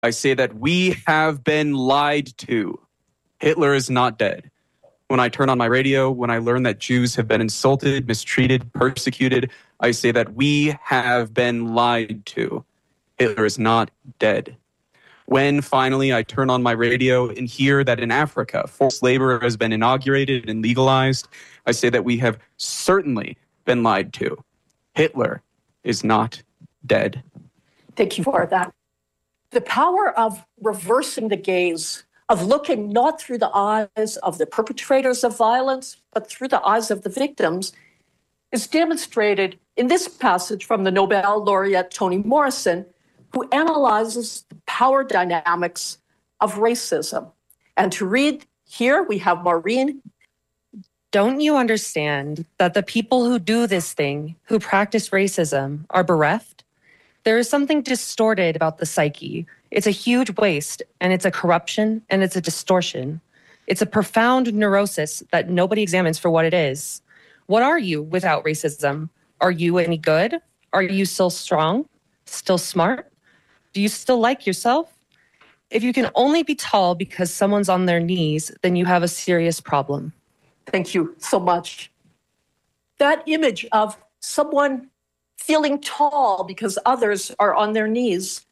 I say that we have been lied to. Hitler is not dead. When I turn on my radio, when I learn that Jews have been insulted, mistreated, persecuted, I say that we have been lied to. Hitler is not dead. When finally I turn on my radio and hear that in Africa, forced labor has been inaugurated and legalized, I say that we have certainly been lied to. Hitler is not dead. Thank you for that. The power of reversing the gaze, of looking not through the eyes of the perpetrators of violence, but through the eyes of the victims, is demonstrated in this passage from the Nobel laureate Toni Morrison, who analyzes the power dynamics of racism. And to read here, we have Maureen. Don't you understand that the people who do this thing, who practice racism, are bereft? There is something distorted about the psyche. It's a huge waste, and it's a corruption, and it's a distortion. It's a profound neurosis that nobody examines for what it is. What are you without racism? Are you any good? Are you still strong? Still smart? Do you still like yourself? If you can only be tall because someone's on their knees, then you have a serious problem. Thank you so much. That image of someone feeling tall because others are on their knees,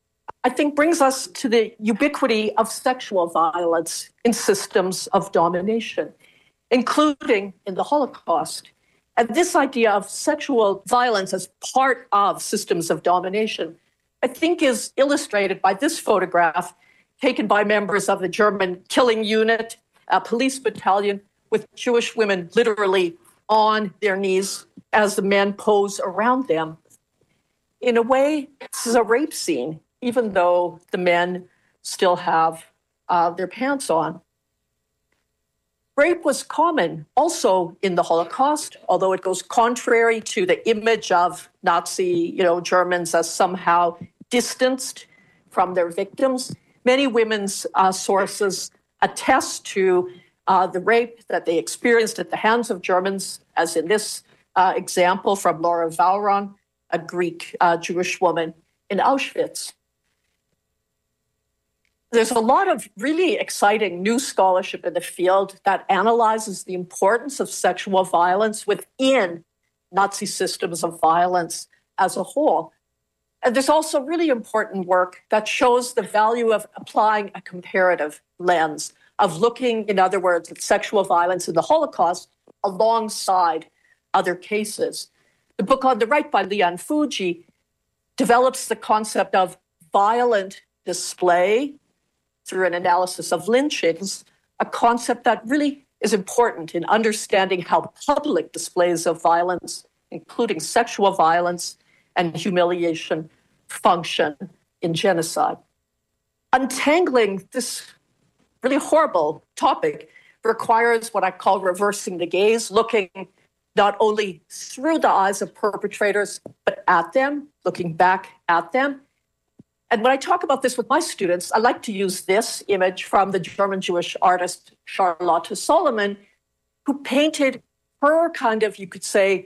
I think brings us to the ubiquity of sexual violence in systems of domination, including in the Holocaust. And this idea of sexual violence as part of systems of domination, I think, is illustrated by this photograph taken by members of the German killing unit, a police battalion, with Jewish women literally on their knees as the men pose around them. In a way, this is a rape scene, even though the men still have their pants on. Rape was common also in the Holocaust, although it goes contrary to the image of Nazi, Germans as somehow distanced from their victims. Many women's sources attest to the rape that they experienced at the hands of Germans, as in this example from Laura Vauron, a Greek Jewish woman in Auschwitz. There's a lot of really exciting new scholarship in the field that analyzes the importance of sexual violence within Nazi systems of violence as a whole. And there's also really important work that shows the value of applying a comparative lens, of looking, in other words, at sexual violence in the Holocaust alongside other cases. The book on the right by Lian Fuji develops the concept of violent display through an analysis of lynchings, a concept that really is important in understanding how public displays of violence, including sexual violence and humiliation, function in genocide. Untangling this really horrible topic requires what I call reversing the gaze, looking not only through the eyes of perpetrators, but at them, looking back at them. And when I talk about this with my students, I like to use this image from the German Jewish artist Charlotte Solomon, who painted her kind of, you could say,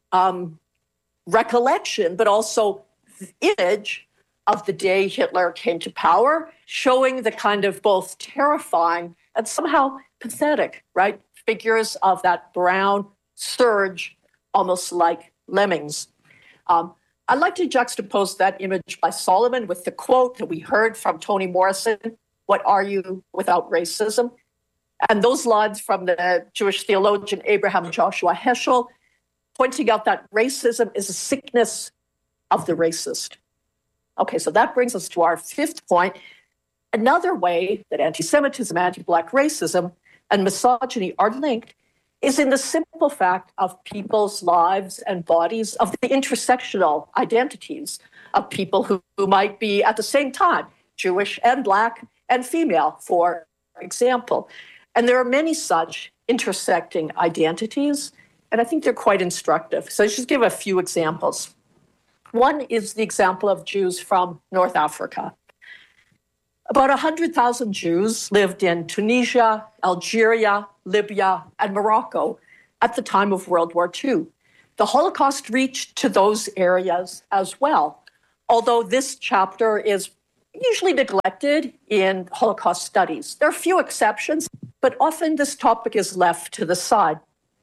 recollection, but also image of the day Hitler came to power, showing the kind of both terrifying and somehow pathetic, right, figures of that brown surge, almost like lemmings. I'd like to juxtapose that image by Solomon with the quote that we heard from Toni Morrison, "What are you without racism?" And those lines from the Jewish theologian Abraham Joshua Heschel, pointing out that racism is a sickness of the racist. Okay, so that brings us to our fifth point. Another way that anti-Semitism, anti-Black racism, and misogyny are linked is in the simple fact of people's lives and bodies, of the intersectional identities of people who might be at the same time Jewish and Black and female, for example. And there are many such intersecting identities, and I think they're quite instructive. So let's just give a few examples. One is the example of Jews from North Africa. About 100,000 Jews lived in Tunisia, Algeria, Libya, and Morocco at the time of World War II. The Holocaust reached to those areas as well, although this chapter is, usually neglected in Holocaust studies. There are a few exceptions, but often this topic is left to the side.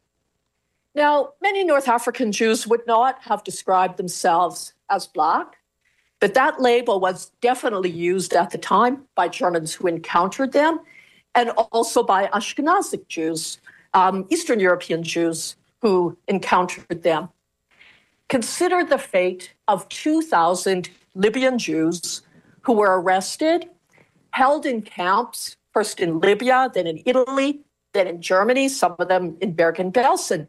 Now, many North African Jews would not have described themselves as Black, but that label was definitely used at the time by Germans who encountered them, and also by Ashkenazic Jews, Eastern European Jews who encountered them. Consider the fate of 2,000 Libyan Jews who were arrested, held in camps, first in Libya, then in Italy, then in Germany, some of them in Bergen-Belsen.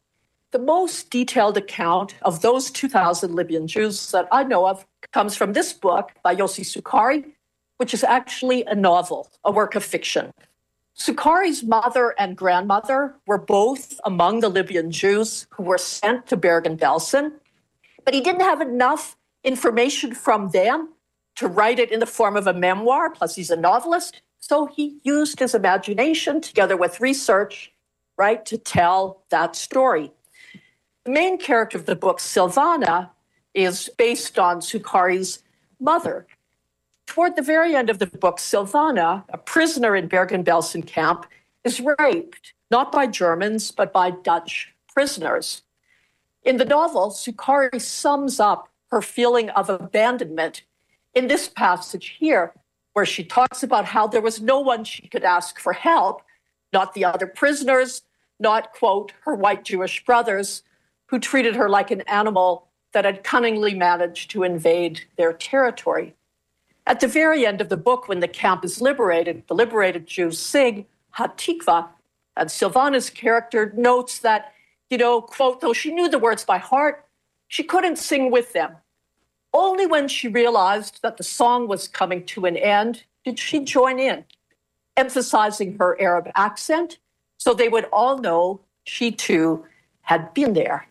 The most detailed account of those 2,000 Libyan Jews that I know of comes from this book by Yossi Sukari, which is actually a novel, a work of fiction. Sukari's mother and grandmother were both among the Libyan Jews who were sent to Bergen-Belsen, but he didn't have enough information from them to write it in the form of a memoir, plus he's a novelist, so he used his imagination together with research, right, to tell that story. The main character of the book, Silvana, is based on Sukari's mother. Toward the very end of the book, Silvana, a prisoner in Bergen-Belsen camp, is raped, not by Germans, but by Dutch prisoners. In the novel, Sukari sums up her feeling of abandonment in this passage here, where she talks about how there was no one she could ask for help, not the other prisoners, not, quote, her white Jewish brothers, who treated her like an animal that had cunningly managed to invade their territory. At the very end of the book, when the camp is liberated, the liberated Jews sing Hatikva, and Silvana's character notes that, quote, though she knew the words by heart, she couldn't sing with them. Only when she realized that the song was coming to an end did she join in, emphasizing her Arab accent so they would all know she too had been there.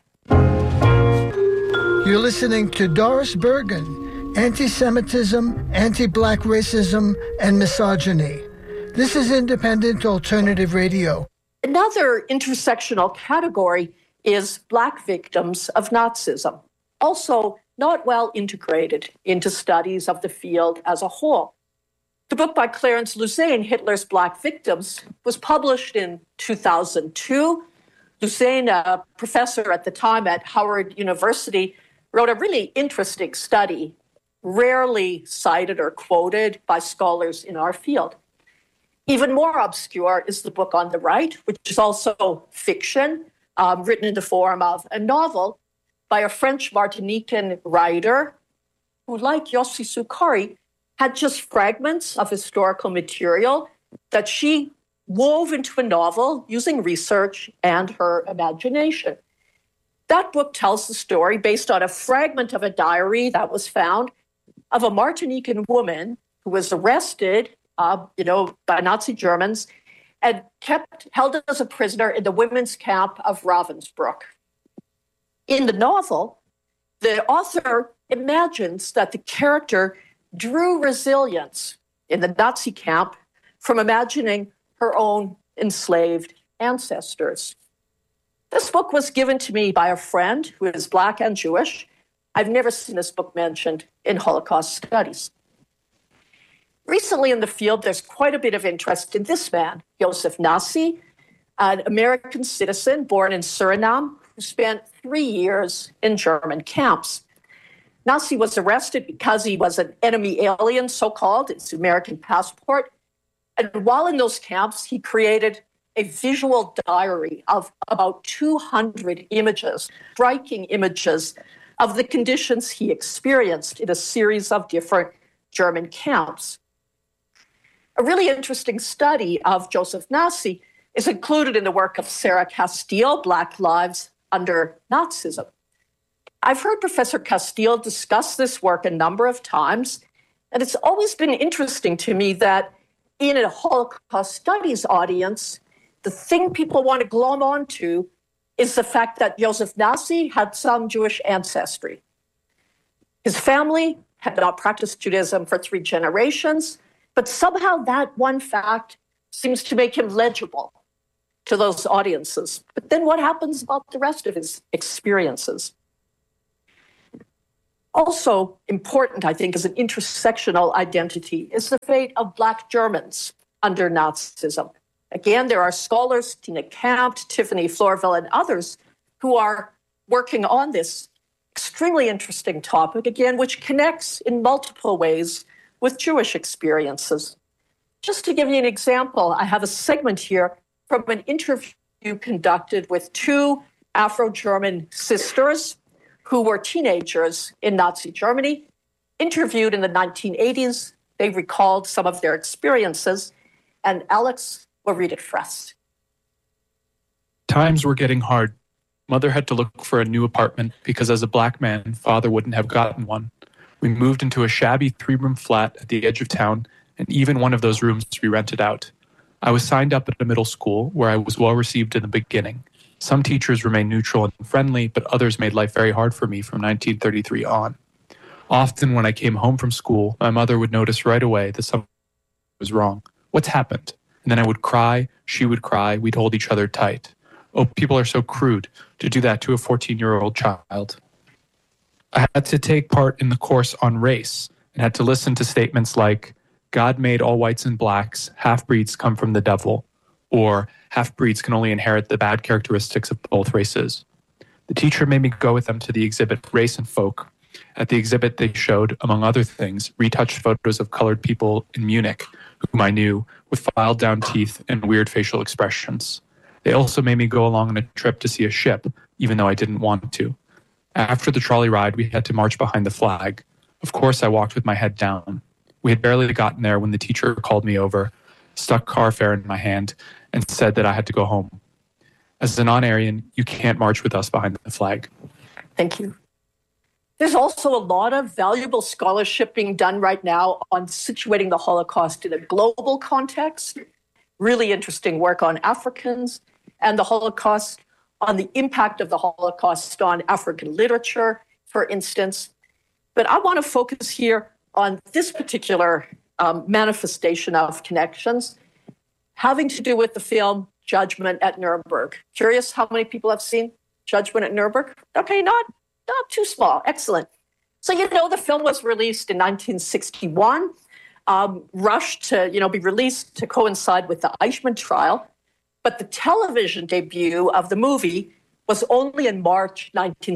You're listening to Doris Bergen, Anti-Semitism, Anti-Black Racism, and Misogyny. This is Independent Alternative Radio. Another intersectional category is Black victims of Nazism, also not well integrated into studies of the field as a whole. The book by Clarence Luzain, Hitler's Black Victims, was published in 2002. Luzain, a professor at the time at Howard University, wrote a really interesting study, rarely cited or quoted by scholars in our field. Even more obscure is the book on the right, which is also fiction, written in the form of a novel by a French Martinican writer who, like Yossi Sukari, had just fragments of historical material that she wove into a novel using research and her imagination. That book tells the story based on a fragment of a diary that was found of a Martinican woman who was arrested, by Nazi Germans and held as a prisoner in the women's camp of Ravensbrück. In the novel, the author imagines that the character drew resilience in the Nazi camp from imagining her own enslaved ancestors. This book was given to me by a friend who is Black and Jewish. I've never seen this book mentioned in Holocaust studies. Recently in the field, there's quite a bit of interest in this man, Joseph Nassi, an American citizen born in Suriname who spent 3 years in German camps. Nassi was arrested because he was an enemy alien, so-called, it's American passport. And while in those camps, he created a visual diary of about 200 images, striking images of the conditions he experienced in a series of different German camps. A really interesting study of Joseph Nassi is included in the work of Sarah Castile, Black Lives Under Nazism. I've heard Professor Castile discuss this work a number of times, and it's always been interesting to me that in a Holocaust studies audience, the thing people want to glom onto is the fact that Joseph Nassi had some Jewish ancestry. His family had not practiced Judaism for 3 generations, but somehow that one fact seems to make him legible to those audiences. But then what happens about the rest of his experiences? Also important, I think, as an intersectional identity is the fate of Black Germans under Nazism. Again, there are scholars, Tina Kampt, Tiffany Florville, and others who are working on this extremely interesting topic, again, which connects in multiple ways with Jewish experiences. Just to give you an example, I have a segment here from an interview conducted with two Afro-German sisters who were teenagers in Nazi Germany, interviewed in the 1980s. They recalled some of their experiences, and Alex will read it first. Times were getting hard. Mother had to look for a new apartment because as a Black man, father wouldn't have gotten one. We moved into a shabby 3-room flat at the edge of town, and even one of those rooms we rented out. I was signed up at a middle school where I was well received in the beginning. Some teachers remained neutral and friendly, but others made life very hard for me from 1933 on. Often when I came home from school, my mother would notice right away that something was wrong. What's happened? And then I would cry, she would cry, we'd hold each other tight. Oh, people are so crude to do that to a 14-year-old child. I had to take part in the course on race and had to listen to statements like, God made all whites and blacks, half-breeds come from the devil, or half-breeds can only inherit the bad characteristics of both races. The teacher made me go with them to the exhibit Race and Folk. At the exhibit, they showed, among other things, retouched photos of colored people in Munich, whom I knew, with filed-down teeth and weird facial expressions. They also made me go along on a trip to see a ship, even though I didn't want to. After the trolley ride, we had to march behind the flag. Of course, I walked with my head down. We had barely gotten there when the teacher called me over, stuck car fare in my hand, and said that I had to go home. As a non-Aryan, you can't march with us behind the flag. Thank you. There's also a lot of valuable scholarship being done right now on situating the Holocaust in a global context. Really interesting work on Africans and the Holocaust, on the impact of the Holocaust on African literature, for instance. But I want to focus here on this particular manifestation of connections having to do with the film Judgment at Nuremberg. Curious how many people have seen Judgment at Nuremberg? Okay, not too small. Excellent. So, the film was released in 1961, rushed to, be released to coincide with the Eichmann trial. But the television debut of the movie was only in March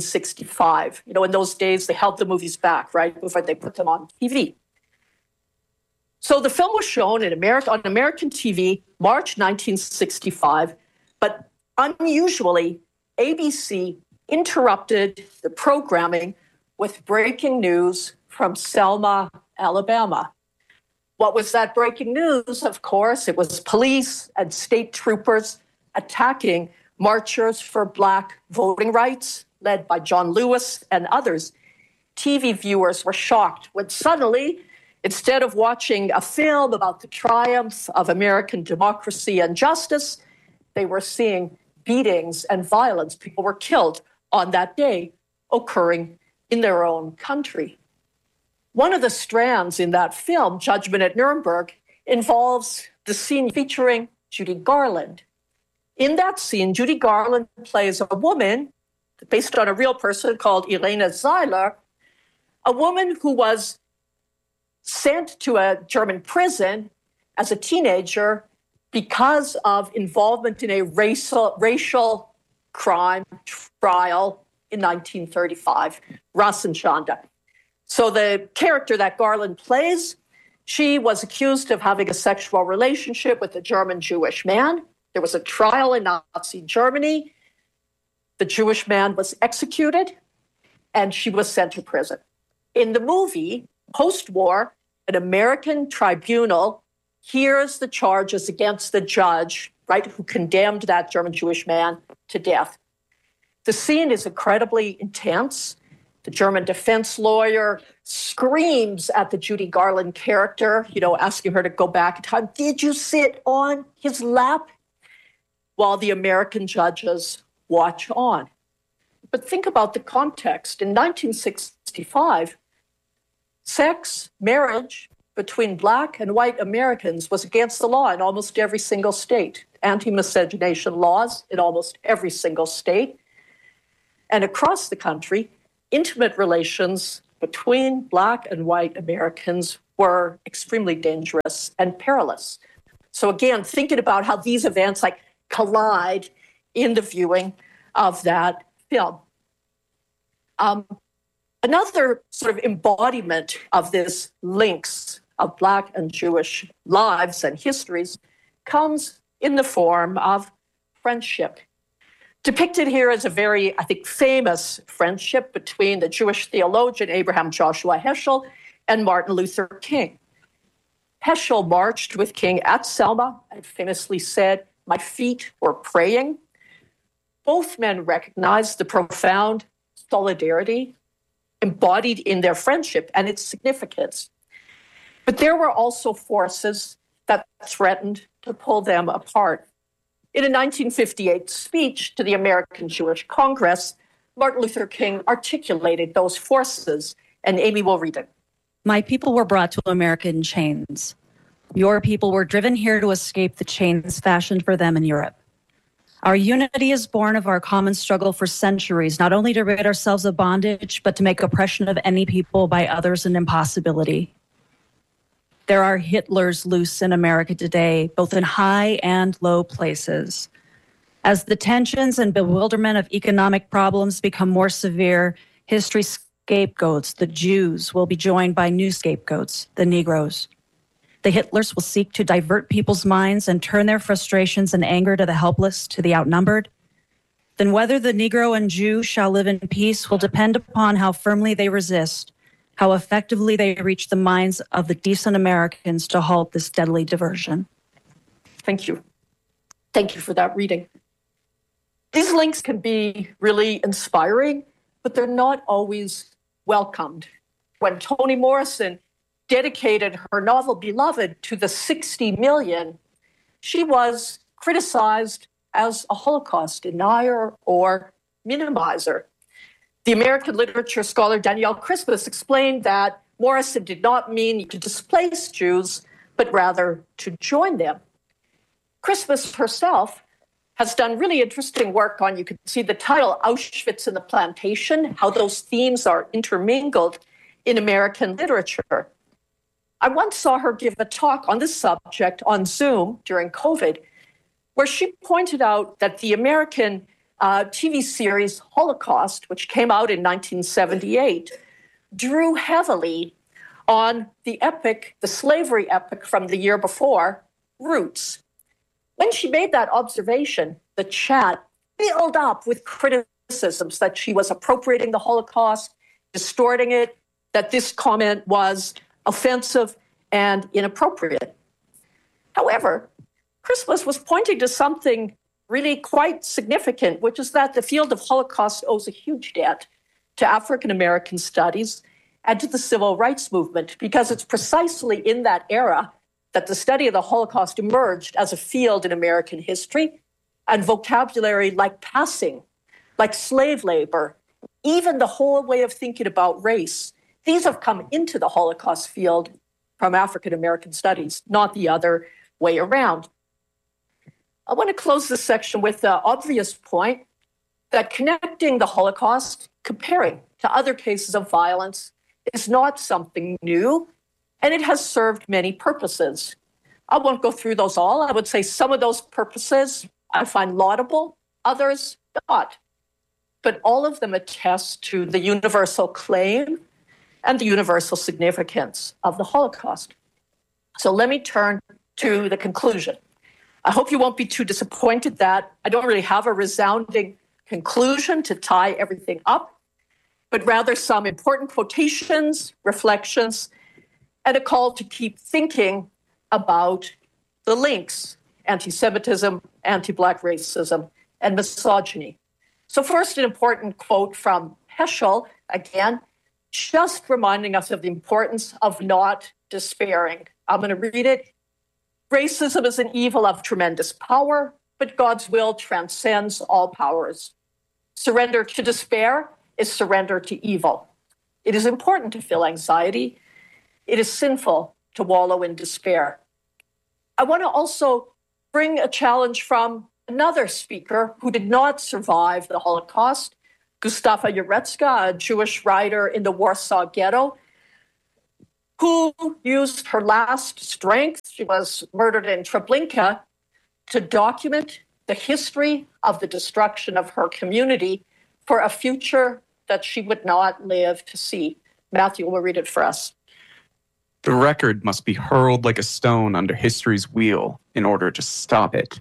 1965. In those days, they held the movies back, right, before they put them on TV. So the film was shown in on American TV, March 1965, but unusually, ABC interrupted the programming with breaking news from Selma, Alabama. What was that breaking news? Of course, it was police and state troopers attacking marchers for Black voting rights, led by John Lewis and others. TV viewers were shocked when suddenly, instead of watching a film about the triumph of American democracy and justice, they were seeing beatings and violence. People were killed on that day, occurring in their own country. One of the strands in that film, Judgment at Nuremberg, involves the scene featuring Judy Garland. In that scene, Judy Garland plays a woman based on a real person called Elena Zeiler, a woman who was sent to a German prison as a teenager because of involvement in a racial crime trial in 1935, Rassenschande. So the character that Garland plays, she was accused of having a sexual relationship with a German Jewish man. There was a trial in Nazi Germany. The Jewish man was executed, and she was sent to prison. In the movie, post-war, an American tribunal hears the charges against the judge, right, who condemned that German Jewish man to death. The scene is incredibly intense. The German defense lawyer screams at the Judy Garland character, asking her to go back in time. Did you sit on his lap? While the American judges watch on. But think about the context. In 1965, sex, marriage between Black and white Americans was against the law in almost every single state. Anti-miscegenation laws in almost every single state. And across the country, intimate relations between Black and white Americans were extremely dangerous and perilous. So again, thinking about how these events like collide in the viewing of that film. Another sort of embodiment of this links of Black and Jewish lives and histories comes in the form of friendship. Depicted here as a very, I think, famous friendship between the Jewish theologian Abraham Joshua Heschel and Martin Luther King. Heschel marched with King at Selma and famously said, "My feet were praying." Both men recognized the profound solidarity embodied in their friendship and its significance. But there were also forces that threatened to pull them apart. In a 1958 speech to the American Jewish Congress, Martin Luther King articulated those forces, and Amy will read it. "My people were brought to America in chains. Your people were driven here to escape the chains fashioned for them in Europe. Our unity is born of our common struggle for centuries, not only to rid ourselves of bondage, but to make oppression of any people by others an impossibility. There are Hitlers loose in America today, both in high and low places. As the tensions and bewilderment of economic problems become more severe, history's scapegoats, the Jews, will be joined by new scapegoats, the Negroes. The Hitlers will seek to divert people's minds and turn their frustrations and anger to the helpless, to the outnumbered. Then whether the Negro and Jew shall live in peace will depend upon how firmly they resist, how effectively they reach the minds of the decent Americans to halt this deadly diversion." Thank you. Thank you for that reading. These links can be really inspiring, but they're not always welcomed. When Toni Morrison dedicated her novel Beloved to the 60 million, she was criticized as a Holocaust denier or minimizer. The American literature scholar Danielle Crispus explained that Morrison did not mean to displace Jews, but rather to join them. Crispus herself has done really interesting work on, you can see the title, Auschwitz and the Plantation, how those themes are intermingled in American literature. I once saw her give a talk on this subject on Zoom during COVID, where she pointed out that the American TV series Holocaust, which came out in 1978, drew heavily on the epic, the slavery epic from the year before, Roots. When she made that observation, the chat filled up with criticisms that she was appropriating the Holocaust, distorting it, that this comment was offensive and inappropriate. However, Crispus was pointing to something really quite significant, which is that the field of Holocaust owes a huge debt to African American studies and to the civil rights movement, because it's precisely in that era that the study of the Holocaust emerged as a field in American history, and vocabulary like passing, like slave labor, even the whole way of thinking about race, these have come into the Holocaust field from African American studies, not the other way around. I want to close this section with the obvious point that connecting the Holocaust, comparing to other cases of violence, is not something new, and it has served many purposes. I won't go through those all. I would say some of those purposes I find laudable, others not. But all of them attest to the universal claim and the universal significance of the Holocaust. So let me turn to the conclusion. I hope you won't be too disappointed that I don't really have a resounding conclusion to tie everything up, but rather some important quotations, reflections, and a call to keep thinking about the links: anti-Semitism, anti-Black racism, and misogyny. So first, an important quote from Heschel, again, just reminding us of the importance of not despairing. I'm going to read it. "Racism is an evil of tremendous power, but God's will transcends all powers. Surrender to despair is surrender to evil. It is important to feel anxiety. It is sinful to wallow in despair." I want to also bring a challenge from another speaker who did not survive the Holocaust, Gustawa Jarecka, a Jewish writer in the Warsaw Ghetto, who used her last strength, she was murdered in Treblinka, to document the history of the destruction of her community for a future that she would not live to see. Matthew will read it for us. The record must be hurled like a stone under history's wheel in order to stop it.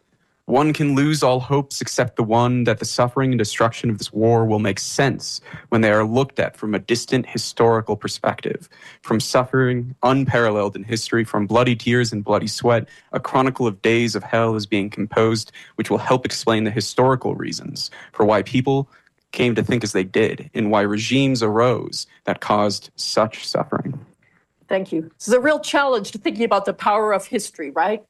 One can lose all hopes except the one that the suffering and destruction of this war will make sense when they are looked at from a distant historical perspective. From suffering unparalleled in history, from bloody tears and bloody sweat, a chronicle of days of hell is being composed, which will help explain the historical reasons for why people came to think as they did and why regimes arose that caused such suffering. Thank you. This is a real challenge to thinking about the power of history, right?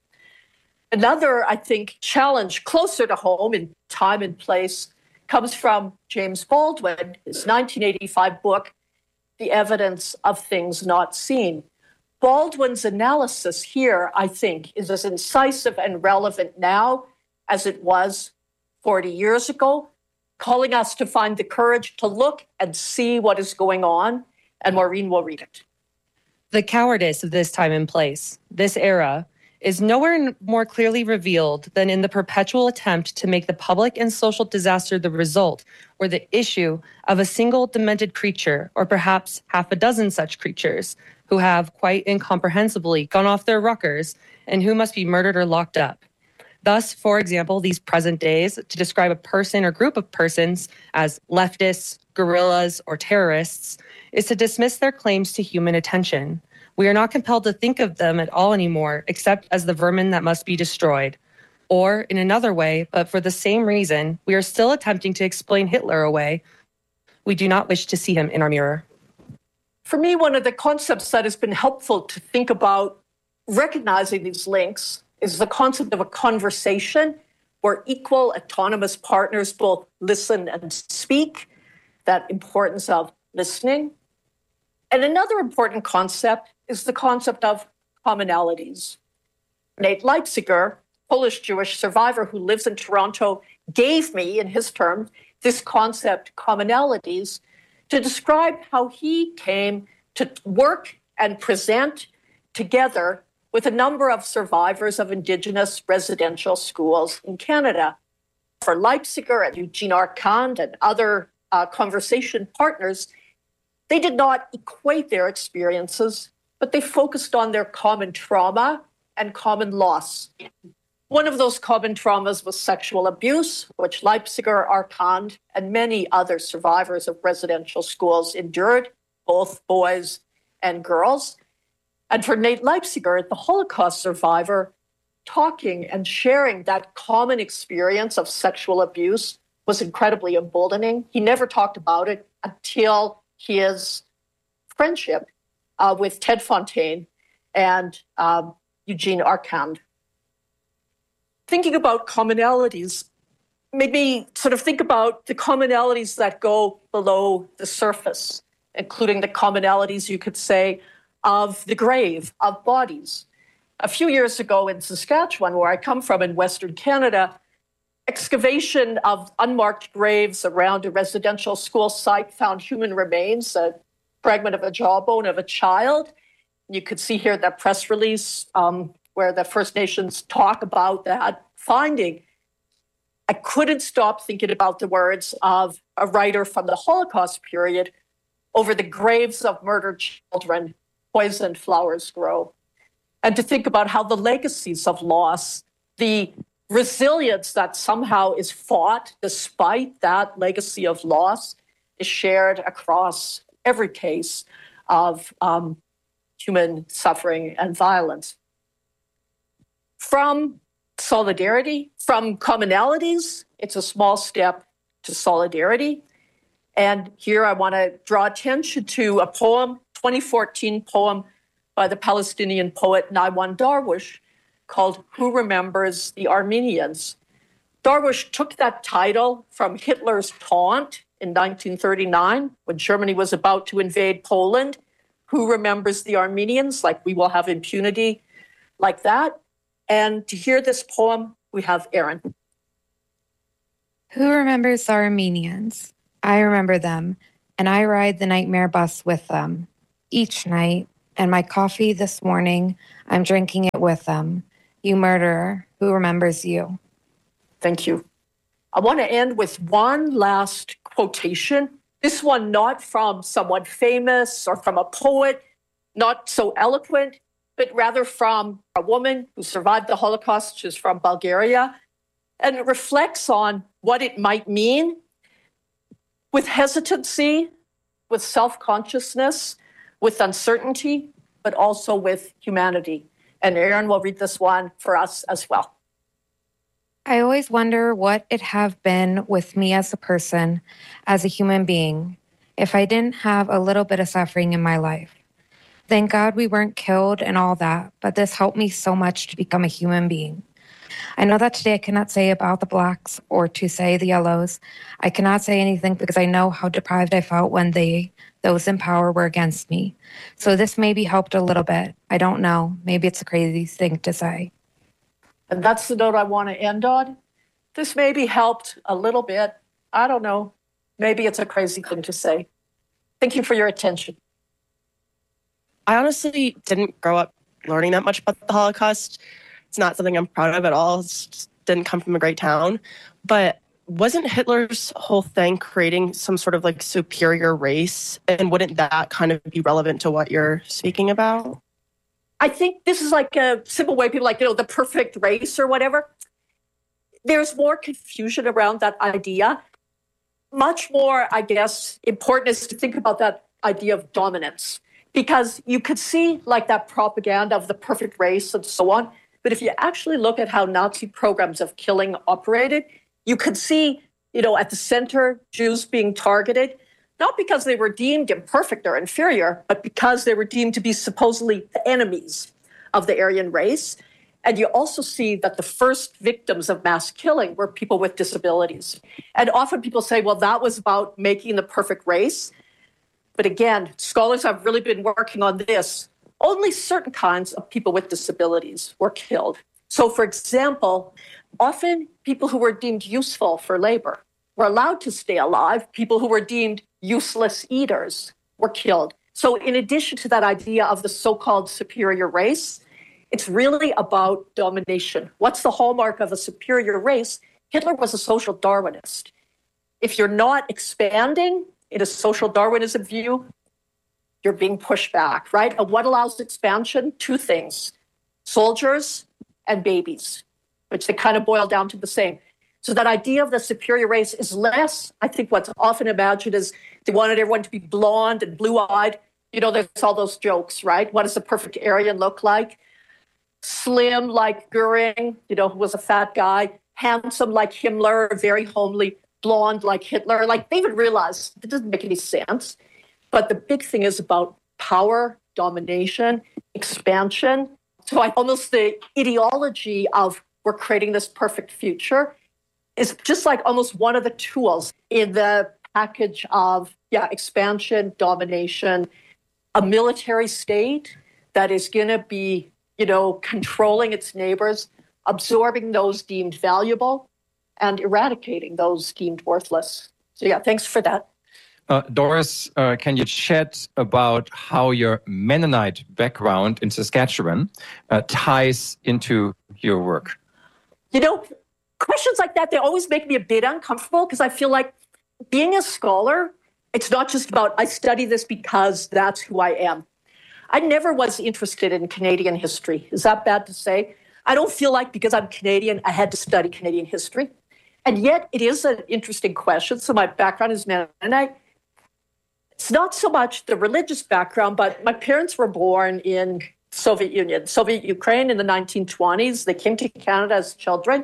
Another, I think, challenge closer to home in time and place comes from James Baldwin, his 1985 book, The Evidence of Things Not Seen. Baldwin's analysis here, I think, is as incisive and relevant now as it was 40 years ago, calling us to find the courage to look and see what is going on. And Maureen will read it. The cowardice of this time and place, this era, is nowhere more clearly revealed than in the perpetual attempt to make the public and social disaster the result or the issue of a single demented creature, or perhaps half a dozen such creatures, who have quite incomprehensibly gone off their ruckers and who must be murdered or locked up. Thus, for example, these present days, to describe a person or group of persons as leftists, guerrillas, or terrorists, is to dismiss their claims to human attention. We are not compelled to think of them at all anymore, except as the vermin that must be destroyed. Or, in another way, but for the same reason, we are still attempting to explain Hitler away. We do not wish to see him in our mirror. For me, one of the concepts that has been helpful to think about recognizing these links is the concept of a conversation where equal autonomous partners both listen and speak, that importance of listening. And another important concept is the concept of commonalities. Nate Leipziger, Polish Jewish survivor who lives in Toronto, gave me, in his terms, this concept, commonalities, to describe how he came to work and present together with a number of survivors of Indigenous residential schools in Canada. For Leipziger and Eugene Arcand and other conversation partners, they did not equate their experiences, but they focused on their common trauma and common loss. One of those common traumas was sexual abuse, which Leipziger, Arcand, and many other survivors of residential schools endured, both boys and girls. And for Nate Leipziger, the Holocaust survivor, talking and sharing that common experience of sexual abuse was incredibly emboldening. He never talked about it until his friendship with Ted Fontaine and Eugene Arcand. Thinking about commonalities made me sort of think about the commonalities that go below the surface, including the commonalities, you could say, of the grave, of bodies. A few years ago in Saskatchewan, where I come from in Western Canada, excavation of unmarked graves around a residential school site found human remains, a fragment of a jawbone of a child. You could see here that press release where the First Nations talk about that finding. I couldn't stop thinking about the words of a writer from the Holocaust period: over the graves of murdered children, poisoned flowers grow. And to think about how the legacies of loss, the resilience that somehow is fought despite that legacy of loss, is shared across every case of human suffering and violence. From solidarity, from commonalities, it's a small step to solidarity. And here I want to draw attention to a poem, 2014 poem by the Palestinian poet Naiwan Darwish, called Who Remembers the Armenians? Darwish took that title from Hitler's taunt in 1939 when Germany was about to invade Poland. Who remembers the Armenians? Like, we will have impunity like that. And to hear this poem, we have Erin. Who remembers the Armenians? I remember them, and I ride the nightmare bus with them each night. And my coffee this morning, I'm drinking it with them. You murderer, who remembers you? Thank you. I want to end with one last quotation. This one not from someone famous or from a poet, not so eloquent, but rather from a woman who survived the Holocaust. She's from Bulgaria. And it reflects on what it might mean with hesitancy, with self-consciousness, with uncertainty, but also with humanity. And Erin will read this one for us as well. I always wonder what it'd have been with me as a person, as a human being, if I didn't have a little bit of suffering in my life. Thank God we weren't killed and all that, but this helped me so much to become a human being. I know that today I cannot say about the Blacks or to say the Yellows. I cannot say anything because I know how deprived I felt when those in power were against me. So this maybe helped a little bit. I don't know. Maybe it's a crazy thing to say. And that's the note I want to end on. This maybe helped a little bit. I don't know. Maybe it's a crazy thing to say. Thank you for your attention. I honestly didn't grow up learning that much about the Holocaust. It's not something I'm proud of at all. It just didn't come from a great town. But wasn't Hitler's whole thing creating some sort of like superior race? And wouldn't that kind of be relevant to what you're speaking about? I think this is like a simple way people like, the perfect race or whatever. There's more confusion around that idea. Much more, I guess, important is to think about that idea of dominance. Because you could see like that propaganda of the perfect race and so on. But if you actually look at how Nazi programs of killing operated, you could see, at the center, Jews being targeted, not because they were deemed imperfect or inferior, but because they were deemed to be supposedly the enemies of the Aryan race. And you also see that the first victims of mass killing were people with disabilities. And often people say, well, that was about making the perfect race. But again, scholars have really been working on this. Only certain kinds of people with disabilities were killed. So, for example, often people who were deemed useful for labor were allowed to stay alive. People who were deemed useless eaters were killed. So in addition to that idea of the so-called superior race, it's really about domination. What's the hallmark of a superior race? Hitler was a social Darwinist. If you're not expanding in a social Darwinism view, you're being pushed back, right? And what allows expansion? Two things, soldiers and babies, which they kind of boil down to the same. So that idea of the superior race is less, I think what's often imagined is they wanted everyone to be blonde and blue-eyed. There's all those jokes, right? What does the perfect Aryan look like? Slim like Goering, who was a fat guy. Handsome like Himmler, very homely. Blonde like Hitler. Like they even realized it doesn't make any sense. But the big thing is about power, domination, expansion. So almost the ideology of we're creating this perfect future is just like almost one of the tools in the package of, expansion, domination, a military state that is going to be, controlling its neighbors, absorbing those deemed valuable, and eradicating those deemed worthless. So, thanks for that. Doris, can you chat about how your Mennonite background in Saskatchewan ties into your work? Questions like that, they always make me a bit uncomfortable because I feel like being a scholar, it's not just about I study this because that's who I am. I never was interested in Canadian history. Is that bad to say? I don't feel like because I'm Canadian, I had to study Canadian history. And yet it is an interesting question. So my background is Mennonite. It's not so much the religious background, but my parents were born in Soviet Union, Soviet Ukraine in the 1920s. They came to Canada as children.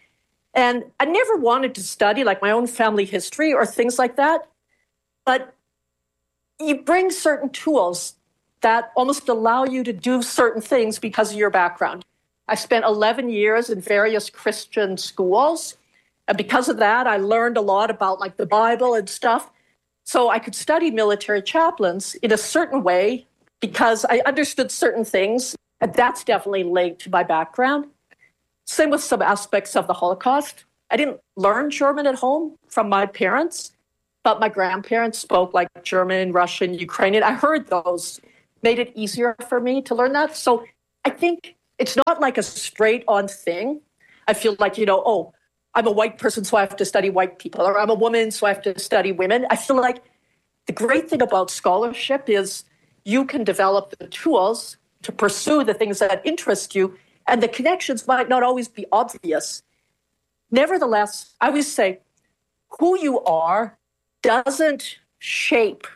And I never wanted to study like my own family history or things like that. But you bring certain tools that almost allow you to do certain things because of your background. I spent 11 years in various Christian schools. And because of that, I learned a lot about like the Bible and stuff. So I could study military chaplains in a certain way because I understood certain things. And that's definitely linked to my background. Same with some aspects of the Holocaust. I didn't learn German at home from my parents. but my grandparents spoke like German, Russian, Ukrainian. I heard those, made it easier for me to learn that. So I think it's not like a straight on thing. I feel like, I'm a white person, so I have to study white people, or I'm a woman, so I have to study women. I feel like the great thing about scholarship is you can develop the tools to pursue the things that interest you, and the connections might not always be obvious. Nevertheless, I always say who you are doesn't shape,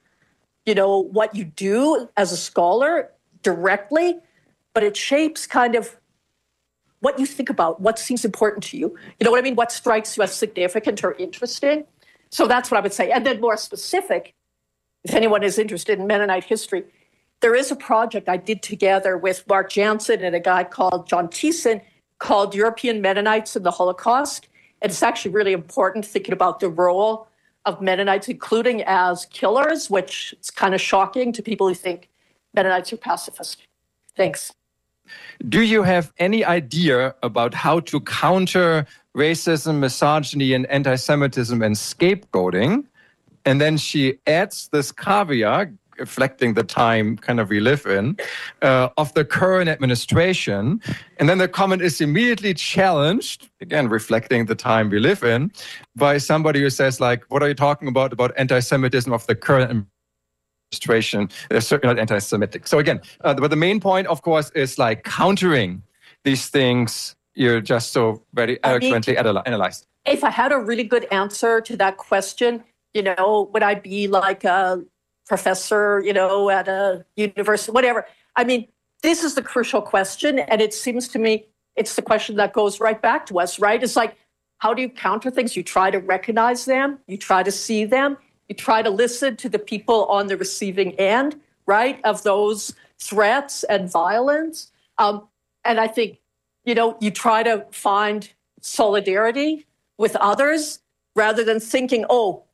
what you do as a scholar directly, but it shapes kind of what you think about, what seems important to you. You know what I mean? What strikes you as significant or interesting. So that's what I would say. And then more specific, if anyone is interested in Mennonite history, there is a project I did together with Mark Jansen and a guy called John Thiessen called European Mennonites in the Holocaust. And it's actually really important thinking about the role of Mennonites, including as killers, which is kind of shocking to people who think Mennonites are pacifist. Thanks. Do you have any idea about how to counter racism, misogyny, and anti-Semitism and scapegoating? And then she adds this caveat, reflecting the time kind of we live in, of the current administration. And then the comment is immediately challenged, again, reflecting the time we live in, by somebody who says, like, what are you talking about anti-Semitism of the current administration? They're certainly not anti-Semitic. So again, but the main point, of course, is like countering these things you're just so very eloquently analyzed. If I had a really good answer to that question, would I be like a professor, at a university, whatever? I mean, this is the crucial question. And it seems to me it's the question that goes right back to us, right? It's like, how do you counter things? You try to recognize them. You try to see them. You try to listen to the people on the receiving end, right, of those threats and violence. And I think, you try to find solidarity with others rather than thinking,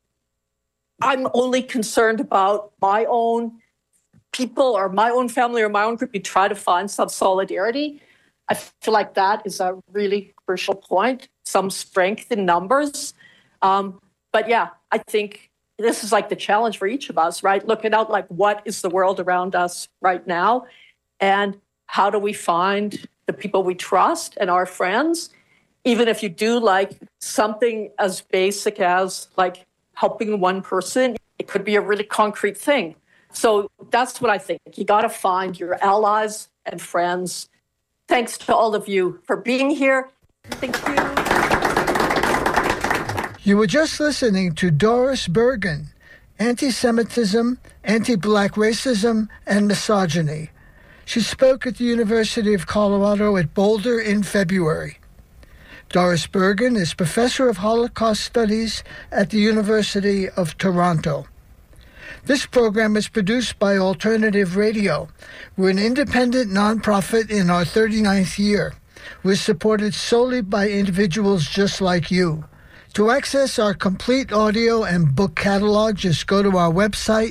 I'm only concerned about my own people or my own family or my own group. You try to find some solidarity. I feel like that is a really crucial point, some strength in numbers. But yeah, I think this is like the challenge for each of us, right? Looking out like what is the world around us right now? And how do we find the people we trust and our friends? Even if you do like something as basic as like helping one person, it could be a really concrete thing. So that's what I think. You got to find your allies and friends. Thanks to all of you for being here. Thank you. You were just listening to Doris Bergen, Anti-Semitism, Anti-Black Racism, and Misogyny. She spoke at the University of Colorado at Boulder in February. Doris Bergen is Professor of Holocaust Studies at the University of Toronto. This program is produced by Alternative Radio. We're an independent nonprofit in our 39th year. We're supported solely by individuals just like you. To access our complete audio and book catalog, just go to our website,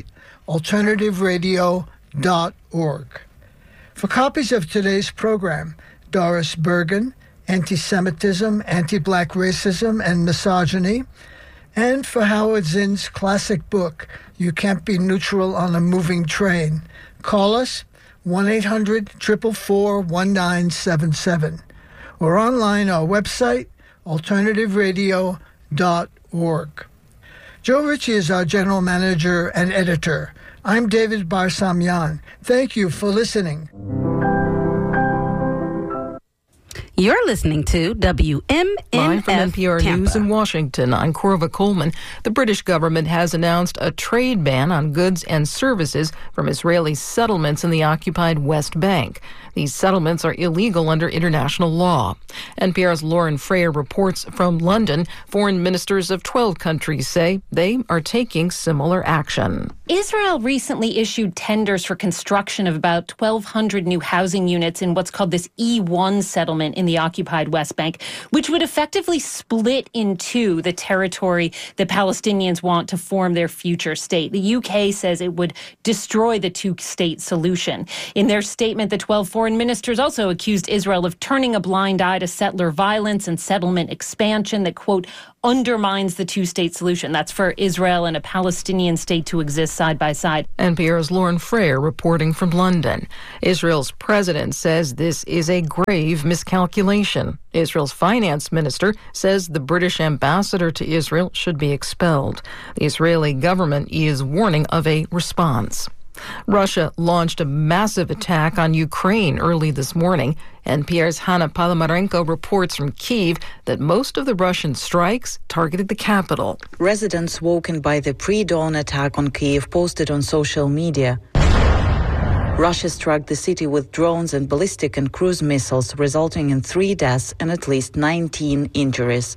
alternativeradio.org. For copies of today's program, Doris Bergen, Anti-Semitism, Anti-Black Racism, and Misogyny, and for Howard Zinn's classic book, You Can't Be Neutral on a Moving Train, call us 1-800-444-1977 or online our website, alternativeradio.org. Joe Ritchie is our general manager and editor. I'm David Barsamyan. Thank you for listening. You're listening to WMNF Live from NPR Tampa. News in Washington, I'm Corva Coleman. The British government has announced a trade ban on goods and services from Israeli settlements in the occupied West Bank. These settlements are illegal under international law. NPR's Lauren Frayer reports from London. Foreign ministers of 12 countries say they are taking similar action. Israel recently issued tenders for construction of about 1,200 new housing units in what's called this E1 settlement in the occupied West Bank, which would effectively split in two the territory that Palestinians want to form their future state. The UK says it would destroy the two-state solution. In their statement, the 12 foreign ministers also accused Israel of turning a blind eye to settler violence and settlement expansion that, quote, undermines the two-state solution. That's for Israel and a Palestinian state to exist side by side. NPR's Lauren Frayer reporting from London. Israel's president says this is a grave miscalculation. Israel's finance minister says the British ambassador to Israel should be expelled. The Israeli government is warning of a response. Russia launched a massive attack on Ukraine early this morning. NPR's Hanna Palomarenko reports from Kyiv that most of the Russian strikes targeted the capital. Residents woken by the pre-dawn attack on Kyiv posted on social media. Russia struck the city with drones and ballistic and cruise missiles, resulting in 3 deaths and at least 19 injuries.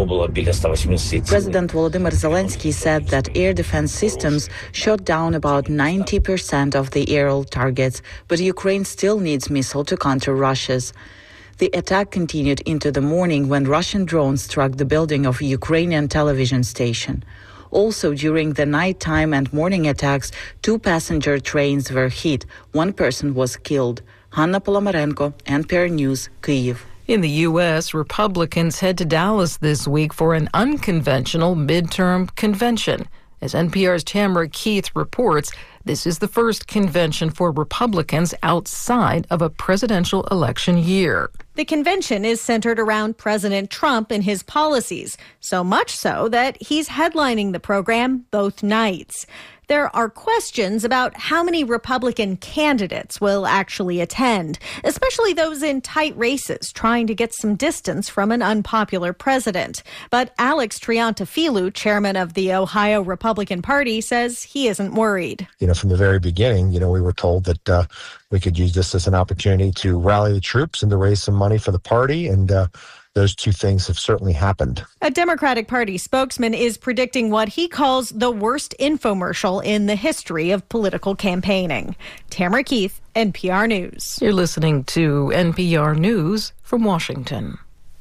President Volodymyr Zelensky said that air defense systems shot down about 90% of the aerial targets, but Ukraine still needs missiles to counter Russia's. The attack continued into the morning when Russian drones struck the building of a Ukrainian television station. Also, during the nighttime and morning attacks, 2 passenger trains were hit. 1 person was killed. Hanna Palomarenko, NPR News, Kyiv. In the U.S., Republicans head to Dallas this week for an unconventional midterm convention. As NPR's Tamara Keith reports, this is the first convention for Republicans outside of a presidential election year. The convention is centered around President Trump and his policies, so much so that he's headlining the program both nights. There are questions about how many Republican candidates will actually attend, especially those in tight races trying to get some distance from an unpopular president. But Alex Triantafilou, chairman of the Ohio Republican Party, says he isn't worried. From the very beginning, we were told that we could use this as an opportunity to rally the troops and to raise some money for the party, and those 2 things have certainly happened. A Democratic Party spokesman is predicting what he calls the worst infomercial in the history of political campaigning. Tamara Keith, NPR News. You're listening to NPR News from Washington.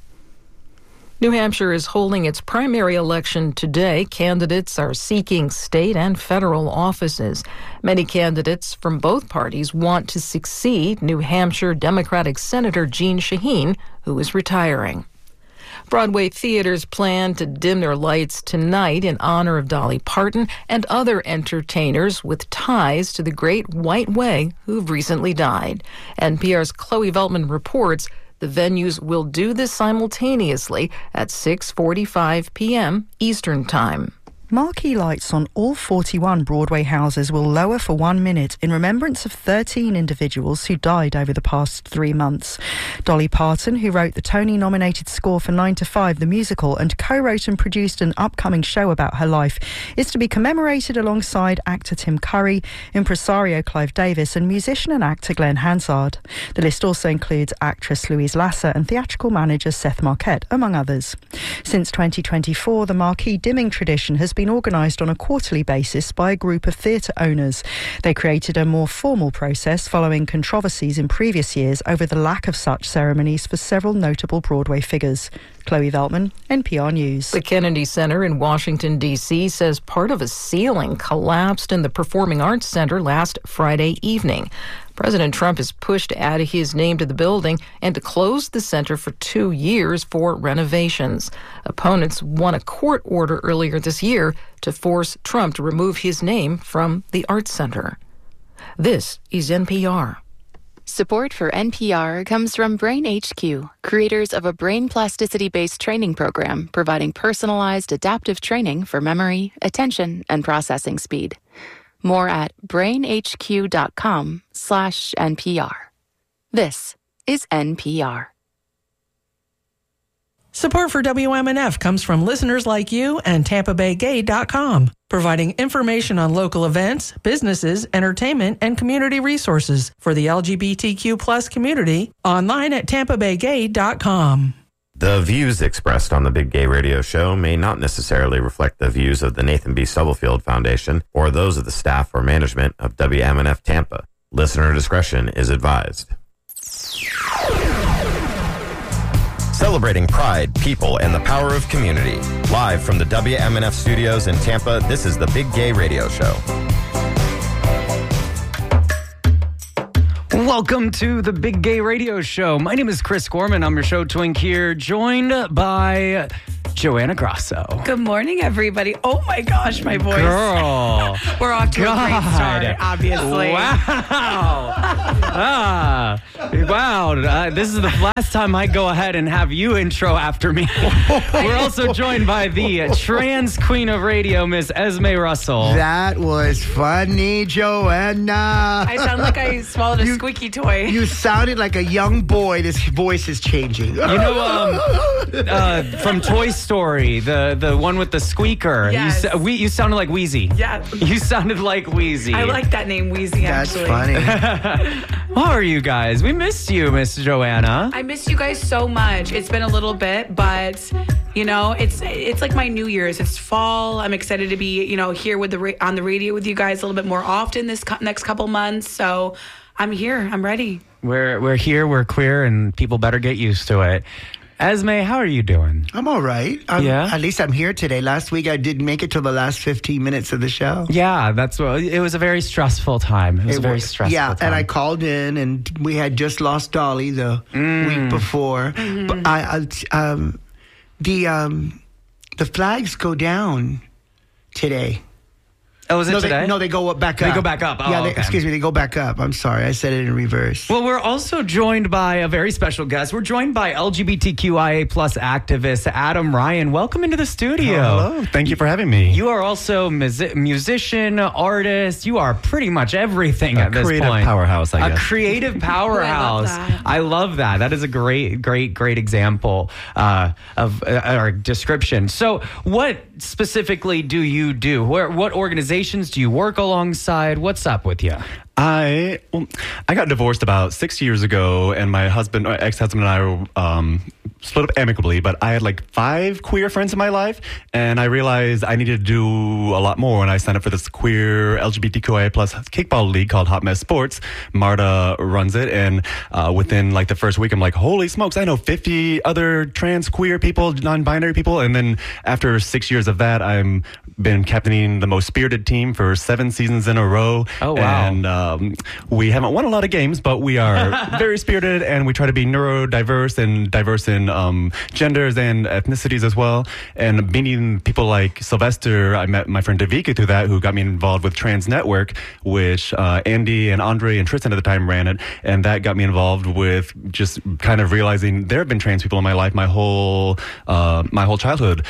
New Hampshire is holding its primary election today. Candidates are seeking state and federal offices. Many candidates from both parties want to succeed New Hampshire Democratic Senator Jeanne Shaheen, who is retiring. Broadway theaters plan to dim their lights tonight in honor of Dolly Parton and other entertainers with ties to the Great White Way who've recently died. NPR's Chloe Veltman reports the venues will do this simultaneously at 6:45 p.m. Eastern Time. Marquee lights on all 41 Broadway houses will lower for 1 minute in remembrance of 13 individuals who died over the past 3 months. Dolly Parton, who wrote the Tony-nominated score for 9 to 5, the musical, and co-wrote and produced an upcoming show about her life, is to be commemorated alongside actor Tim Curry, impresario Clive Davis, and musician and actor Glenn Hansard. The list also includes actress Louise Lasser and theatrical manager Seth Marquette, among others. Since 2024, the marquee dimming tradition has been organised on a quarterly basis by a group of theatre owners. They created a more formal process following controversies in previous years over the lack of such ceremonies for several notable Broadway figures. Chloe Veltman, NPR News. The Kennedy Center in Washington, D.C. says part of a ceiling collapsed in the Performing Arts Center last Friday evening. President Trump has pushed to add his name to the building and to close the center for 2 years for renovations. Opponents won a court order earlier this year to force Trump to remove his name from the Arts Center. This is NPR. Support for NPR comes from Brain HQ, creators of a brain plasticity-based training program providing personalized adaptive training for memory, attention, and processing speed. More at brainhq.com/NPR. This is NPR. Support for WMNF comes from listeners like you and TampaBayGay.com, providing information on local events, businesses, entertainment, and community resources for the LGBTQ+ community online at TampaBayGay.com. The views expressed on the Big Gay Radio Show may not necessarily reflect the views of the Nathan B. Stubblefield Foundation or those of the staff or management of WMNF Tampa. Listener discretion is advised. Celebrating pride, people, and the power of community. Live from the WMNF studios in Tampa, this is the Big Gay Radio Show. Welcome to the Big Gay Radio Show. My name is Chris Gorman. I'm your show twink here, joined by Joanna Grasso. Good morning, everybody. Oh my gosh, my voice. Girl. We're off to a great start, obviously. Wow. This is the last time I go ahead and have you intro after me. We're also joined by the trans queen of radio, Miss Esme Russell. That was funny, Joanna. I sound like I swallowed a squeaky toy. You sounded like a young boy. This voice is changing. You know, from Toy Story, the one with the squeaker. Yes. You sounded like Wheezy. Yeah. You sounded like Wheezy. I like that name, Wheezy, actually. That's funny. How are you guys? We missed you, Miss Joanna. I missed you guys so much. It's been a little bit, but you know, it's like my New Year's. It's fall. I'm excited to be, here with on the radio with you guys a little bit more often this next couple months. So I'm here. I'm ready. We're here. We're queer, and people better get used to it. Esme, how are you doing? I'm all right. Yeah? At least I'm here today. Last week I didn't make it till the last 15 minutes of the show. Yeah, it was a very stressful time. It was a very stressful time. And I called in, and we had just lost Dolly the week before. Mm-hmm. But the flags go down today. Oh, is it today? They go back up. They go back up. Oh, okay. Excuse me, they go back up. I'm sorry, I said it in reverse. Well, we're also joined by a very special guest. We're joined by LGBTQIA+ activist Adam Ryan. Welcome into the studio. Hello. Thank you for having me. You are also musician, artist. You are pretty much everything at this point. A creative powerhouse, I guess. A creative powerhouse. I love that. That is a great example of our description. So what specifically do you do? What organizations do you work alongside? What's up with you? I got divorced about 6 years ago, and my ex-husband and I split up amicably, but I had like 5 queer friends in my life, and I realized I needed to do a lot more when I signed up for this queer LGBTQIA+ kickball league called Hot Mess Sports. Marta runs it, and within like the first week, I'm like, holy smokes, I know 50 other trans queer people, non-binary people, and then after 6 years of that, I'm been captaining the most spirited team for 7 seasons in a row. Oh, wow. And we haven't won a lot of games, but we are very spirited, and we try to be neurodiverse and diverse in genders and ethnicities as well. And meeting people like Sylvester, I met my friend Davika through that, who got me involved with Trans Network, which Andy and Andre and Tristan at the time ran it. And that got me involved with just kind of realizing there have been trans people in my life my whole childhood.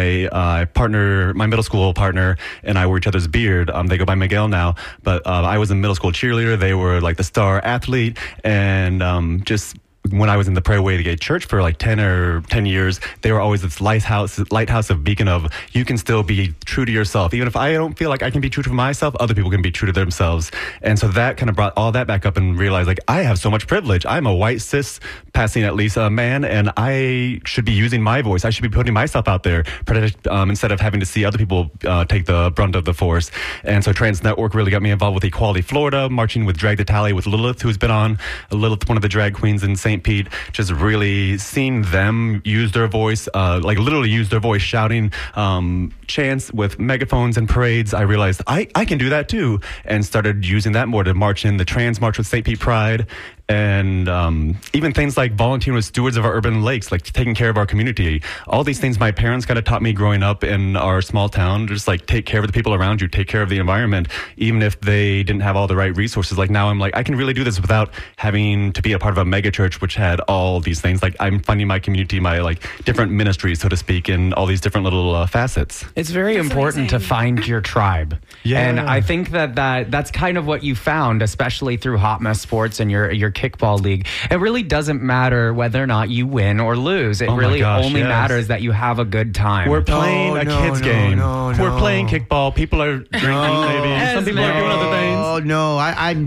My partner, my middle school partner, and I were each other's beard. They go by Miguel now, but I was a middle school cheerleader. They were like the star athlete, and just when I was in the Prayer Way to Gay Church for like 10 years, they were always this lighthouse of beacon of you can still be true to yourself. Even if I don't feel like I can be true to myself, other people can be true to themselves. And so that kind of brought all that back up and realized like I have so much privilege. I'm a white cis passing at least a man, and I should be using my voice. I should be putting myself out there instead of having to see other people take the brunt of the force. And so Trans Network really got me involved with Equality Florida, marching with Drag the Tally with Lilith, who's been on. Lilith, one of the drag queens in St. Pete, just really seeing them use their voice, like literally use their voice, shouting chants with megaphones and parades. I realized I can do that too, and started using that more to march in the Trans March with St. Pete Pride. And even things like volunteering with stewards of our urban lakes, like taking care of our community. All these things my parents kind of taught me growing up in our small town, just like take care of the people around you, take care of the environment, even if they didn't have all the right resources. Like now I'm like, I can really do this without having to be a part of a mega church, which had all these things. Like I'm funding my community, my like different ministries, so to speak, in all these different little facets. It's very important to find your tribe. Yeah. And I think that's kind of what you found, especially through Hot Mess Sports and your kickball league. It really doesn't matter whether or not you win or lose. It only matters that you have a good time. We're playing a kids game. We're playing kickball. People are drinking, maybe. Some people are doing other things. Oh no,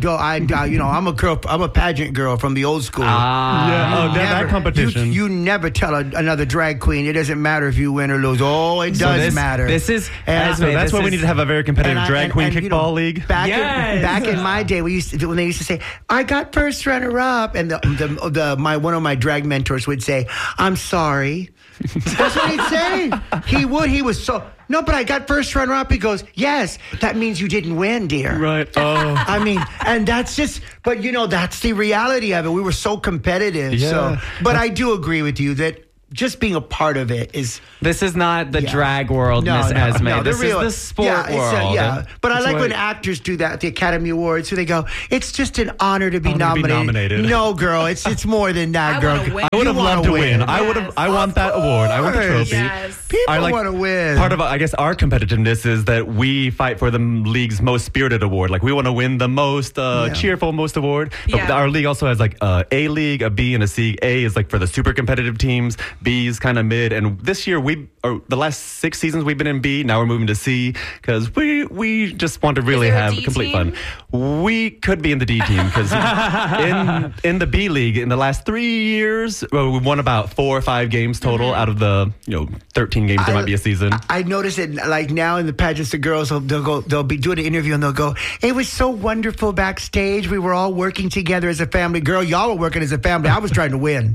I'm a girl. I'm a pageant girl from the old school. That competition. You never tell another drag queen it doesn't matter if you win or lose. Oh, it does matter. That's why we need to have a very competitive drag queen kickball league. Back in my day, when they used to say, "I got first round." runner-up, and one of my drag mentors would say, "I'm sorry." That's what he'd say. He would. He was so. No, but I got first runner-up. He goes, "Yes, that means you didn't win, dear." Right. Oh. I mean, and that's just. But that's the reality of it. We were so competitive. Yeah. So, but I do agree with you that just being a part of it is. This is not the drag world, Miss Esme. This is the sport world. But I like when actors do that at the Academy Awards, where they go, "It's just an honor to be nominated." No, girl, it's more than that, girl. I would have loved to win. I want that award. I want the trophy. Yes. People want to win. Part of, I guess, our competitiveness is that we fight for the league's most spirited award. Like, we want to win the most cheerful, most award. But our league also has like A league, a B, and a C. A is like for the super competitive teams. B is kind of mid. And this year the last 6 seasons we've been in B. Now we're moving to C because we just want to really have complete fun. We could be in the D team because in the B league in the last 3 years we won about 4 or 5 games total out of the 13 games there might be a season. I notice it like now in the pageants, the girls they'll be doing an interview and they'll go, "It was so wonderful backstage. We were all working together as a family." Girl, y'all were working as a family. I was trying to win.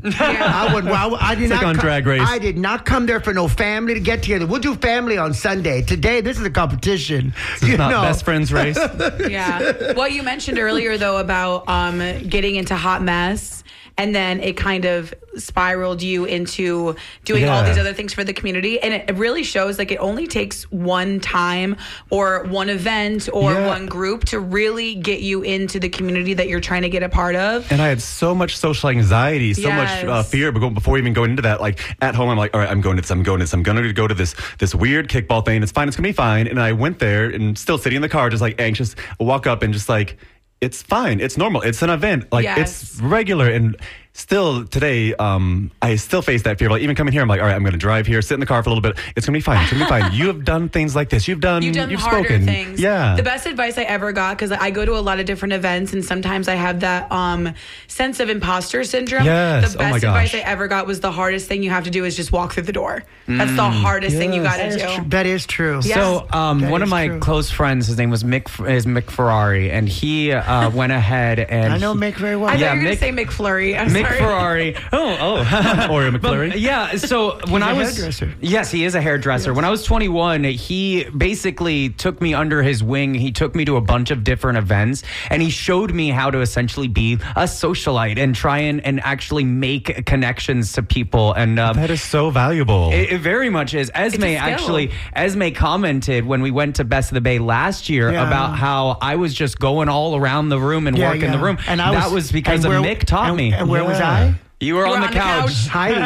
I did not. Drag Race. I did not come there for no family to get together. We'll do family on Sunday. Today, this is a competition. It's not best friends race. Yeah. What you mentioned earlier, though, about getting into hot mess, and then it kind of spiraled you into doing all these other things for the community. And it really shows like it only takes one time or one event or one group to really get you into the community that you're trying to get a part of. And I had so much social anxiety, so much fear before even going into that. Like at home, I'm like, all right, I'm going to this. I'm going to go to this weird kickball thing. It's fine. It's going to be fine. And I went there and still sitting in the car, just like anxious, walk up and just like, it's fine. It's normal. It's an event. Like it's regular. And still today, I still face that fear. Like even coming here, I'm like, all right, I'm going to drive here, sit in the car for a little bit. It's going to be fine. It's going to be fine. You have done things like this. You've harder spoken things. Yeah. The best advice I ever got, because I go to a lot of different events and sometimes I have that sense of imposter syndrome. Yes. The best advice I ever got was the hardest thing you have to do is just walk through the door. That's the hardest thing you got to do. That is true. Yes. So one of my close friends, his name was Mick Ferrari, and he went ahead and I know Mick very well. I thought you were going to say McFlurry. Mick Ferrari. Oreo McFlurry. Yeah. So when I was hairdresser. Yes, he is a hairdresser. Yes. When I was 21, he basically took me under his wing. He took me to a bunch of different events, and he showed me how to essentially be a socialite and try and actually make connections to people. And that is so valuable. It very much is. Esme commented when we went to Best of the Bay last year about how I was just going all around the room and working the room. And that was because Mick taught me. And where was I? You were on the couch. Hiding.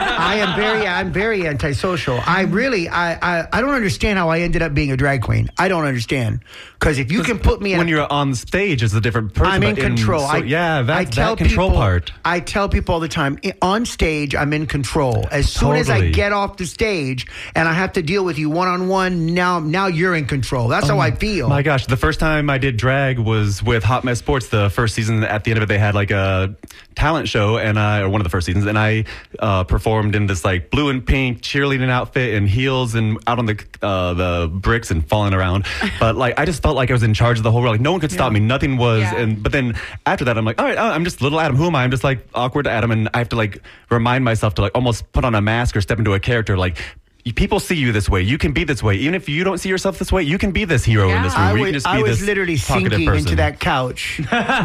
I'm very antisocial. I don't understand how I ended up being a drag queen. I don't understand. Because if you can put me in when you're on stage as a different person. I'm in control. That control part. I tell people all the time, on stage, I'm in control. As soon as I get off the stage and I have to deal with you one-on-one, now you're in control. That's how I feel. My gosh, the first time I did drag was with Hot Mess Sports. The first season, at the end of it, they had like a talent show, or one of the first seasons, and I performed in this like blue and pink cheerleading outfit and heels and out on the bricks and falling around. But like I just felt like I was in charge of the whole world. Like no one could stop me. Nothing was. But then after that, I'm like, all right, I'm just little Adam. Who am I? I'm just like awkward Adam, and I have to like remind myself to like almost put on a mask or step into a character. Like people see you this way. You can be this way. Even if you don't see yourself this way, you can be this hero in this room. I was literally sinking into that couch.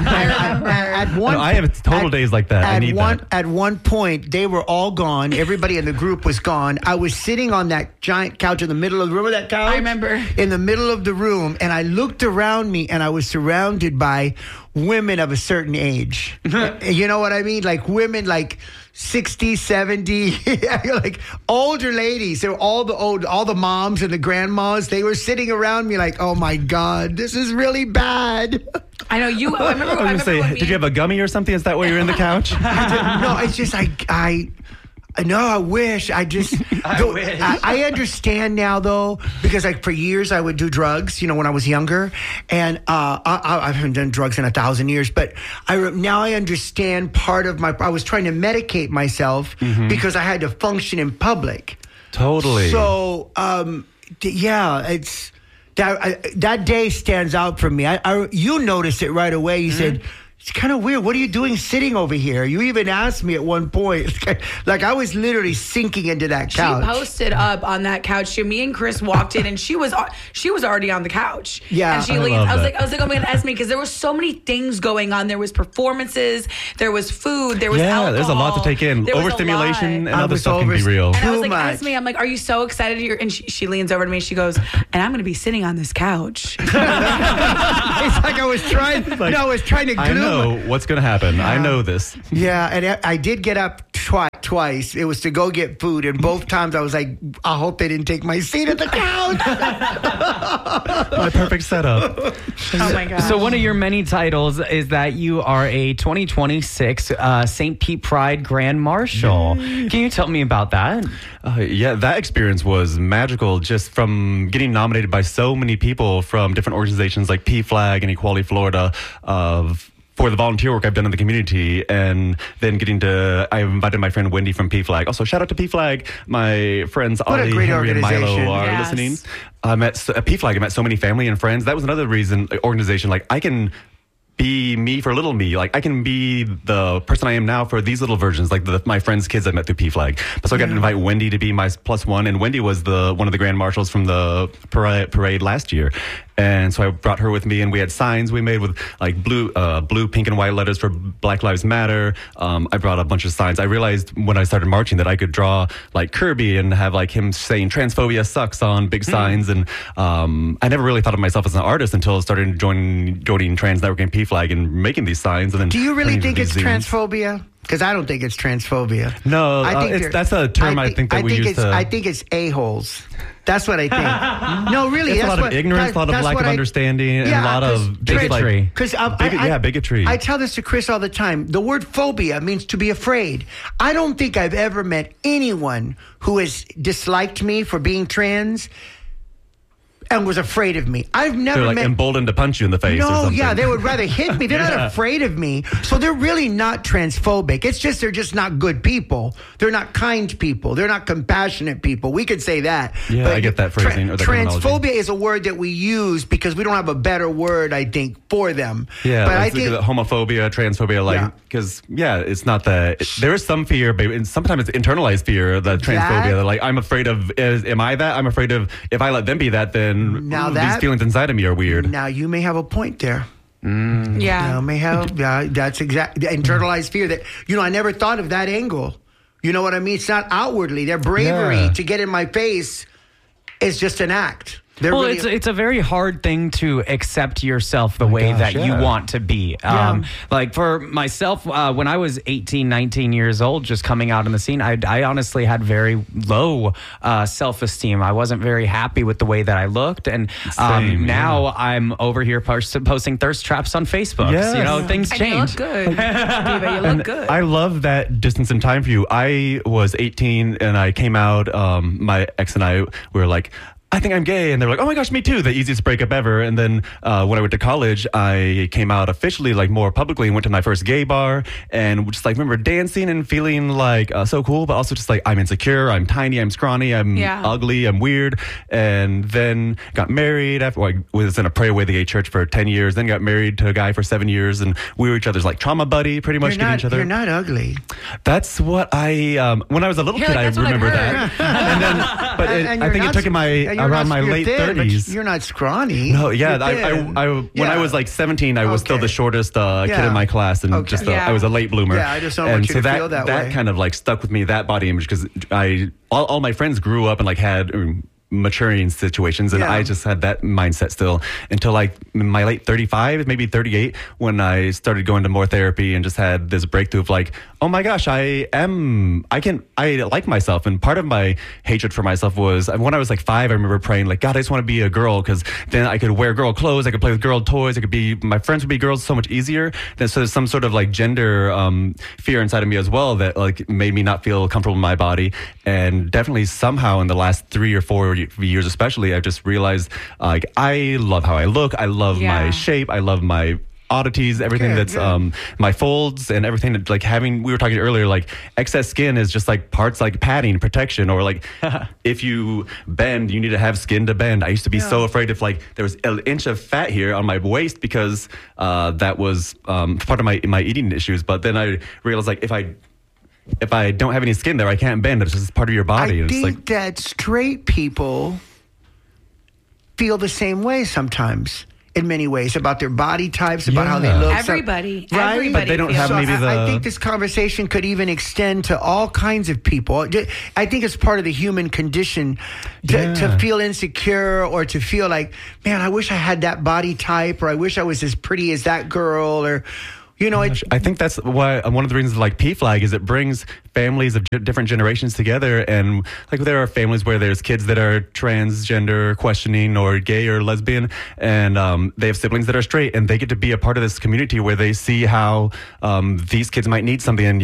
I have total days like that. I need that. At one point, they were all gone. Everybody in the group was gone. I was sitting on that giant couch in the middle of the room. Remember that couch? I remember. In the middle of the room, and I looked around me, and I was surrounded by women of a certain age. You know what I mean? Like women like 60, 70, like older ladies. They were all the moms and the grandmas. They were sitting around me like, oh my God, this is really bad. I know you. I remember did you have a gummy or something? Is that why you're in the couch? No, it's just I wish. I understand now, though, because like for years I would do drugs, when I was younger. And I haven't done drugs in 1,000 years. But now I understand part of I was trying to medicate myself because I had to function in public. Totally. So, it's... That day stands out for me. You noticed it right away. You said, it's kind of weird. What are you doing sitting over here? You even asked me at one point. Like, I was literally sinking into that couch. She posted up on that couch. Me and Chris walked in, and she was already on the couch. Yeah, and she leaves. I was like, oh my God, Esme, because there were so many things going on. There was performances, there was food, there was alcohol. There's a lot to take in. Overstimulation and other stuff can be real. And I was like, Esme, I'm like, are you so excited? And she leans over to me. She goes, and I'm going to be sitting on this couch. It's like I was trying. I was trying to glue. I know what's going to happen. I know this. Yeah, and I did get up twice. It was to go get food, and both times I was like, I hope they didn't take my seat at the couch. My perfect setup. Oh my God. So one of your many titles is that you are a 2026 St. Pete Pride Grand Marshal. Can you tell me about that? Yeah, that experience was magical, just from getting nominated by so many people from different organizations like PFLAG and Equality Florida, for the volunteer work I've done in the community, and then I invited my friend Wendy from PFLAG. Also, shout out to PFLAG. My friends Ollie, Henry, and Milo are listening. At PFLAG, I met so many family and friends. That was another reason, organization, like, I can be me for little me. Like, I can be the person I am now for these little versions, like my friends' kids I met through PFLAG. So I got to invite Wendy to be my +1, and Wendy was one of the grand marshals from the parade last year. And so I brought her with me, and we had signs we made with like blue, pink, and white letters for Black Lives Matter. I brought a bunch of signs. I realized when I started marching that I could draw like Kirby and have like him saying transphobia sucks on big signs. And I never really thought of myself as an artist until I started joining Trans Network and PFLAG and making these signs. And then, do you really think it's transphobia? Because I don't think it's transphobia. No, that's a term I think that we use to... I think it's a-holes. That's what I think. No, really. It's a lot of ignorance, a lot of lack of understanding, and a lot of bigotry. Bigotry. I tell this to Chris all the time. The word phobia means to be afraid. I don't think I've ever met anyone who has disliked me for being trans and was afraid of me. I've never met... They're like emboldened to punch you in the face or something. Yeah, they would rather hit me. They're not afraid of me. So they're really not transphobic. It's just they're just not good people. They're not kind people. They're not compassionate people. We could say that. Yeah, but I get that phrasing. Or that transphobia is a word that we use because we don't have a better word, I think, for them. Yeah, but I think homophobia, transphobia, because it's not that... There is some fear, and sometimes it's internalized fear, the transphobia. That, like, I'm afraid of... Am I that? I'm afraid of... If I let them be that, then these feelings inside of me are weird. Now you may have a point there. Yeah. You may have. That's exactly internalized fear. That I never thought of that angle. You know what I mean? It's not outwardly. Their bravery to get in my face is just an act. It's a very hard thing to accept yourself the way that you want to be. Like for myself, when I was 18, 19 years old, just coming out in the scene, I honestly had very low self-esteem. I wasn't very happy with the way that I looked. And now I'm over here posting thirst traps on Facebook. Yes. Things change. You look good. Diva, you look good. I love that distance in time for you. I was 18 and I came out. My ex and I were like, I think I'm gay. And they were like, oh my gosh, me too. The easiest breakup ever. And then when I went to college, I came out officially, like more publicly, and went to my first gay bar and just like remember dancing and feeling like so cool, but also just like I'm insecure, I'm tiny, I'm scrawny, I'm ugly, I'm weird. And then got married after I was in a Pray Away the Gay Church for 10 years, then got married to a guy for 7 years. And we were each other's like trauma buddy, pretty much getting each other. You're not ugly. That's what when I was a little kid, I remember that. And then, but I think it took in around my late 30s. You're not scrawny. No, when I was like 17, I was still the shortest kid in my class, and I was a late bloomer. Yeah, I just don't want you to feel that way. That kind of like stuck with me, that body image, because all my friends grew up and like had maturing situations, and I just had that mindset still until like my late 35, maybe 38, when I started going to more therapy and just had this breakthrough of like, oh my gosh, I like myself. And part of my hatred for myself was when I was like 5, I remember praying like, God, I just want to be a girl, because then I could wear girl clothes, I could play with girl toys, my friends would be girls so much easier. So there's some sort of like gender fear inside of me as well that like made me not feel comfortable in my body. And definitely somehow in the last 3 or 4 years especially, I just realized like I love how I look, I love my shape, I love my oddities, everything that's my folds and everything that, like, having, we were talking earlier, like excess skin is just like parts like padding, protection, or like if you bend, you need to have skin to bend. I used to be so afraid if like there was an inch of fat here on my waist because that was part of my eating issues. But then I realized, like, if I don't have any skin there, I can't bend. It's just part of your body. I think like, that straight people feel the same way sometimes. In many ways, about their body types, about how they look. Everybody, right? everybody. But they don't have maybe I think this conversation could even extend to all kinds of people. I think it's part of the human condition to feel insecure or to feel like, man, I wish I had that body type, or I wish I was as pretty as that girl, or... You know, I think that's why one of the reasons like PFLAG is it brings families of different generations together. And like there are families where there's kids that are transgender questioning or gay or lesbian, and they have siblings that are straight, and they get to be a part of this community where they see how these kids might need something. And